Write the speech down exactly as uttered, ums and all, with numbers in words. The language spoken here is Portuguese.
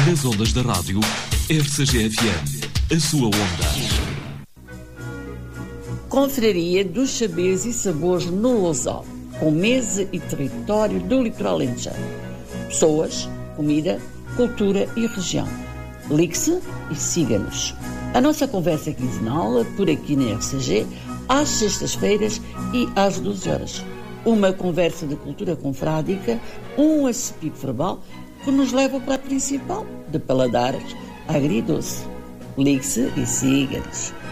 Nas ondas da rádio R C G F M, a sua onda. Confraria dos Saberes e Sabores no Lousal, com mesa e território do litoral alentejano. Pessoas, comida, cultura e região. Ligue-se e siga-nos. A nossa conversa é quinzenal, por aqui na R C G, às sextas-feiras e às doze horas. Uma conversa de cultura confrádica, um acepito verbal que nos leva ao prato principal, de paladares agridoce. Ligue-se e siga-nos.